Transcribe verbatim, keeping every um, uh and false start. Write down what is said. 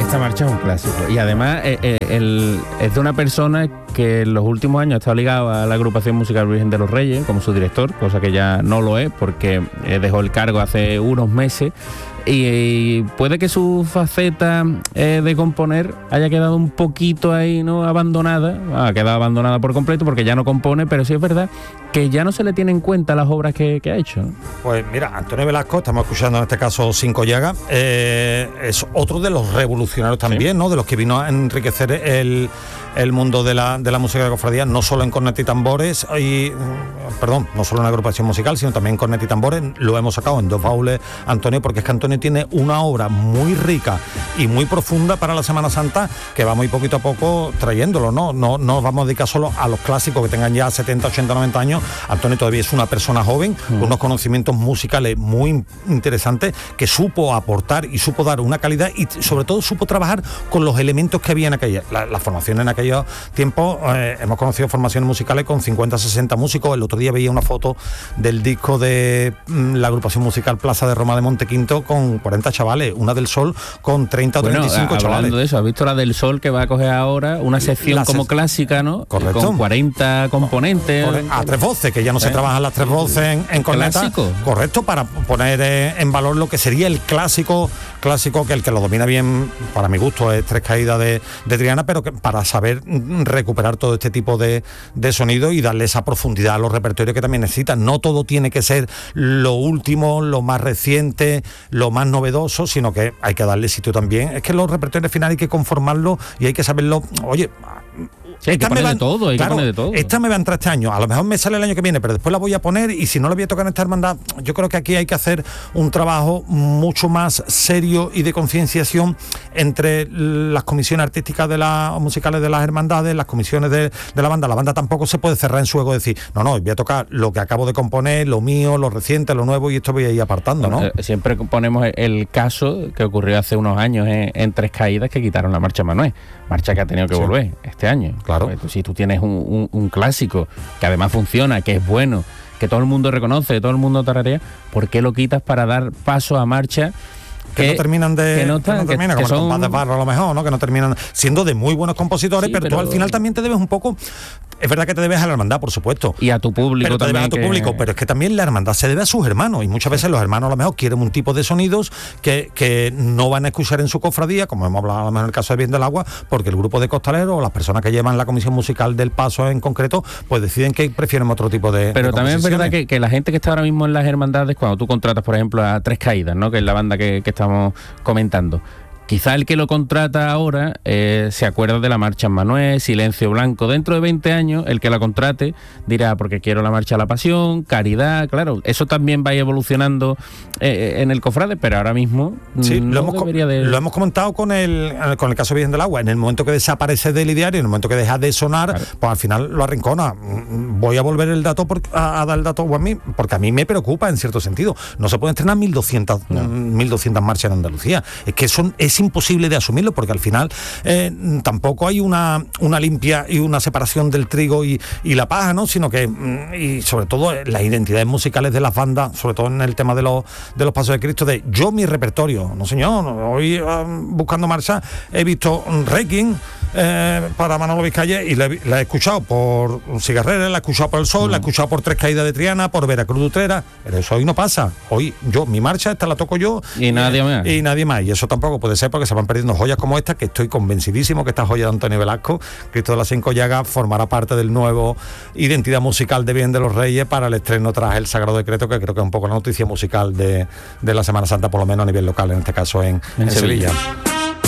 Esta marcha es un clásico y además eh, eh, el, es de una persona que en los últimos años ha estado ligado a la agrupación musical Virgen de los Reyes como su director, cosa que ya no lo es porque eh, dejó el cargo hace unos meses. Y, y puede que su faceta eh, de componer haya quedado un poquito ahí, ¿no?, abandonada. Ha quedado abandonada por completo porque ya no compone, pero sí es verdad que ya no se le tiene en cuenta las obras que, que ha hecho. Pues mira, Antonio Velasco, estamos escuchando en este caso Cinco Llagas, eh, es otro de los revolucionarios también, ¿sí?, ¿no?, de los que vino a enriquecer el, el mundo de la, de la música de cofradía, no solo en cornet y tambores, y, perdón, no solo en la agrupación musical, sino también en cornet y tambores. Lo hemos sacado en dos baúles, Antonio, porque es que Antonio tiene una obra muy rica y muy profunda para la Semana Santa que va muy poquito a poco trayéndolo, ¿no? No, no nos vamos a dedicar solo a los clásicos que tengan ya setenta, ochenta, noventa años. Antonio todavía es una persona joven, mm. con unos conocimientos musicales muy interesantes, que supo aportar y supo dar una calidad y sobre todo supo trabajar con los elementos que había en aquella, la, la formación en aquellos tiempos. Eh, hemos conocido formaciones musicales con cincuenta, sesenta músicos. El otro día veía una foto del disco de mm, la agrupación musical Plaza de Roma de Montequinto con cuarenta chavales, una del Sol con treinta o bueno, treinta y cinco chavales. Hablando de eso, ¿has visto la del Sol que va a coger ahora? Una sección la como se... clásica, ¿no? Correcto. Con cuarenta componentes. Correcto. A tres voces, que ya no se ¿Eh? trabajan las tres voces en, en corneta. ¿Clásico? Correcto, para poner eh, en valor lo que sería el clásico, clásico que el que lo domina bien, para mi gusto, es Tres Caídas de, de Triana, pero que para saber recuperar todo este tipo de, de sonido y darle esa profundidad a los repertorios que también necesitan. No todo tiene que ser lo último, lo más reciente, lo más novedoso, sino que hay que darle sitio también. Es que los repertorios finales hay que conformarlo y hay que saberlo. Oye, sí, hay que poner de todo, hay claro, que poner de todo. Esta me va a entrar este año, a lo mejor me sale el año que viene, pero después la voy a poner y si no la voy a tocar en esta hermandad, yo creo que aquí hay que hacer un trabajo mucho más serio y de concienciación entre las comisiones artísticas de las musicales de las hermandades, las comisiones de, de la banda. La banda tampoco se puede cerrar en su ego y decir, no, no, voy a tocar lo que acabo de componer, lo mío, lo reciente, lo nuevo, y esto voy a ir apartando, ¿no? Siempre ponemos el caso que ocurrió hace unos años en, en Tres Caídas, que quitaron la marcha Manuel, marcha que ha tenido que sí. volver este año. Claro. Pues, si tú tienes un, un, un clásico que además funciona, que es bueno, que todo el mundo reconoce, todo el mundo tararea, ¿por qué lo quitas para dar paso a marcha que, que no terminan de que no, está, que no terminan, que, como que el compás son... de barro a lo mejor, ¿no? Que no terminan siendo de muy buenos compositores, sí, pero, pero tú al final también te debes un poco. Es verdad que te debes a la hermandad, por supuesto. Y a tu público pero te también. Debes a tu que... público, pero es que también la hermandad se debe a sus hermanos. Y muchas veces los hermanos a lo mejor quieren un tipo de sonidos que, que no van a escuchar en su cofradía, como hemos hablado a lo mejor en el caso de Bien del Agua, porque el grupo de costaleros o las personas que llevan la comisión musical del Paso en concreto, pues deciden que prefieren otro tipo de. Pero de también es verdad que, que la gente que está ahora mismo en las hermandades, cuando tú contratas, por ejemplo, a Tres Caídas, ¿no?, que es la banda que, que estamos comentando. Quizá el que lo contrata ahora eh, se acuerda de la marcha Manuel, Silencio Blanco. Dentro de veinte años, el que la contrate dirá, porque quiero la marcha a la Pasión, Caridad, claro, eso también va evolucionando eh, en el cofrade, pero ahora mismo sí, no lo, hemos, debería de... lo hemos comentado con el, con el caso de Virgen del Agua. En el momento que desaparece del ideario, en el momento que deja de sonar, claro, pues al final lo arrincona. Voy a volver el dato por, a, a dar el dato a mí, porque a mí me preocupa en cierto sentido. No se pueden estrenar mil doscientas marchas en Andalucía. Es que son es imposible de asumirlo, porque al final eh, tampoco hay una, una limpia y una separación del trigo y, y la paja, ¿no? Sino que, y sobre todo las identidades musicales de las bandas, sobre todo en el tema de los, de los Pasos de Cristo, de yo mi repertorio, no señor, hoy uh, buscando marcha he visto Requiem eh, para Manolo Vizcaye y la, la he escuchado por Cigarreras, la he escuchado por El Sol, mm. la he escuchado por Tres Caídas de Triana, por Veracruz de Utrera, pero eso hoy no pasa. Hoy yo, mi marcha, esta la toco yo y nadie eh, más. Y nadie más, y eso tampoco puede ser, porque se van perdiendo joyas como esta, que estoy convencidísimo que esta joya de Antonio Velasco, Cristo de las Cinco Llagas, formará parte del nuevo identidad musical de Bien de los Reyes para el estreno tras el Sagrado Decreto, que creo que es un poco la noticia musical de, de la Semana Santa, por lo menos a nivel local, en este caso en, en, en Sevilla. Sevilla.